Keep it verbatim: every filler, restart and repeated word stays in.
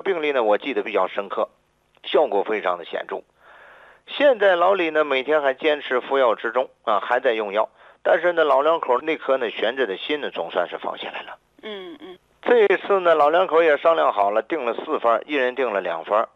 病例呢，我记得比较深刻，效果非常的显著。现在老李呢，每天还坚持服药之中啊，还在用药，但是呢，老两口那颗呢悬着的心呢，总算是放下来了。 嗯嗯。 这一次呢，老两口也商量好了，订了四方，一人订了两方